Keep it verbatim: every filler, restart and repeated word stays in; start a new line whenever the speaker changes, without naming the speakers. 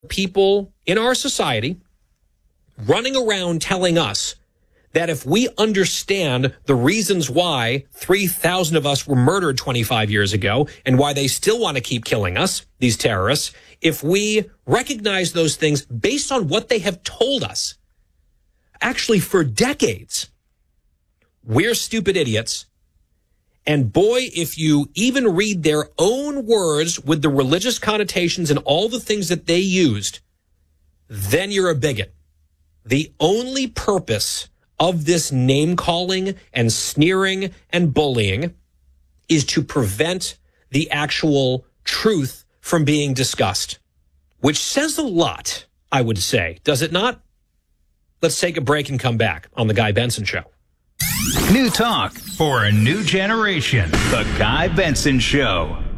people in our society running around telling us that if we understand the reasons why three thousand of us were murdered twenty-five years ago and why they still want to keep killing us, these terrorists, if we recognize those things based on what they have told us, actually for decades, we're stupid idiots. And boy, if you even read their own words with the religious connotations and all the things that they used, then you're a bigot. The only purpose of this name calling and sneering and bullying is to prevent the actual truth from being discussed, which says a lot, I would say. Does it not? Let's take a break and come back on The Guy Benson Show.
New talk for a new generation. The Guy Benson Show.